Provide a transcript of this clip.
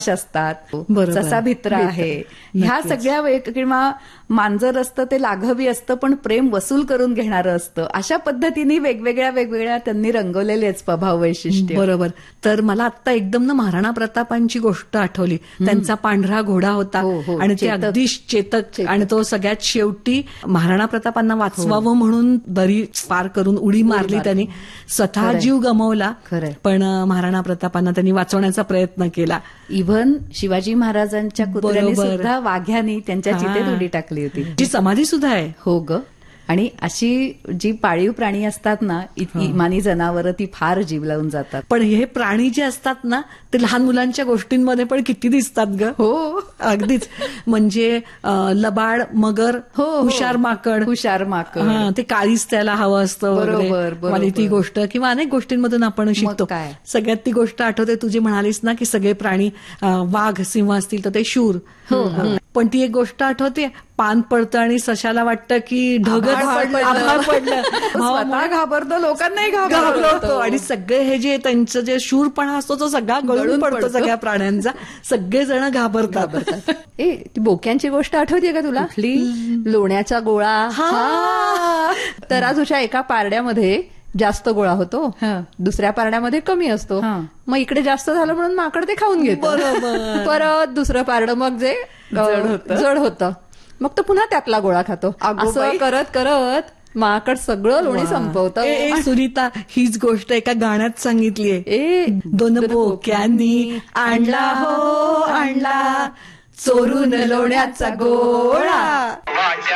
असतात, बरोबर. जसा भित्र आहे, ह्या नक्कीच. सगळ्या किंवा मांजर असतं ते लाघवी असतं पण प्रेम वसूल करून घेणारं असतं. अशा पद्धतीने वेगवेगळ्या त्यांनी रंगवलेलेच स्वभाव वैशिष्ट्य. बरोबर. तर मला आता एकदम ना महाराणा प्रतापांची गोष्ट आठवली. त्यांचा पांढरा घोडा होता हो, हो. आणि ते चेतक. अगदी चेतक आणि तो सगळ्यात शेवटी महाराणा प्रतापांना वाचवावं म्हणून दरी पार करून उडी मारली त्यांनी. स्वतः खरंय. जीव गमावला, खरंय. पण महाराणा प्रतापांना त्यांनी वाचवण्याचा प्रयत्न केला. इव्हन शिवाजी महाराजांच्या कुत्र्याने बरोबर. सुद्धा वाघ्याने त्यांच्या चितेत हा. उडी टाकली होती. जी समाधी सुद्धा आहे. हो ग. आणि अशी जी पाळीव प्राणी असतात ना, इमानी जनावरं ती फार जीव लावून जातात. पण हे प्राणी जे असतात ना ते लहान मुलांच्या गोष्टींमध्ये पण किती दिसतात ग. हो. अगदीच. म्हणजे लबाड मगर, हो, हो. हुशार माकड, हुशार माकड. हा, ते काळीच त्याला हवं असतं वगैरे. बरोबर. मला ती गोष्ट किंवा अनेक गोष्टींमधून आपण शिकतो. काय? सगळ्यात ती गोष्ट आठवते, तुझी म्हणालीस ना की सगळे प्राणी वाघ सिंह असतील तर ते शूर. पण ती एक गोष्ट आठवते, पान पडतं आणि सशाला वाटतं की ढगच आभाळ पडलं. स्वतः घाबरतो, लोकांनाही घाबरतो आणि सगळे हे जे त्यांचं जे शूरपणा असतो तो सगळा गळून पडतो सगळ्या प्राण्यांचा. सगळेजण घाबरतात. ए ती बोक्यांची गोष्ट आठवते का तुला? लोण्याचा गोळा. तराजूच्या एका पारड्यामध्ये जास्त गोळा होतो, दुसऱ्या पारड्यामध्ये कमी असतो. मग इकडे जास्त झालं म्हणून माकड ते खाऊन घेतो. बरोबर. परत दुसरं पारडं मग जे जड होतं मग तो पुन्हा त्यातला गोळा खातो. असं करत करत माकड सगळं लोणी संपवतं. सुनीता, हीच गोष्ट एका गाण्यात सांगितलीये. दोन बोक्यांनी आणला हो आणला चोरून लोण्याचा गोळा.